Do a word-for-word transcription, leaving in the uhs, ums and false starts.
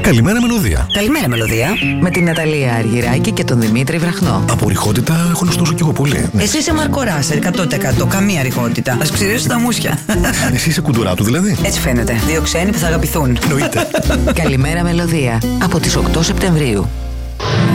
Καλημέρα Μελωδία. Καλημέρα Μελωδία. Με την Ναταλία Αργυράκη και τον Δημήτρη Βραχνό. Από ρηχότητα έχω νοστόσο κι εγώ πολύ. Εσύ είσαι Μαρκοράσερ, εκατό τοις εκατό. Καμία ρηχότητα. Ας ξηρίσουν τα μουσια. Εσύ είσαι κουντουρά του δηλαδή. Έτσι φαίνεται. Δύο ξένοι που θα αγαπηθούν. Εννοείται. Καλημέρα Μελωδία. Από τις οκτώ Σεπτεμβρίου.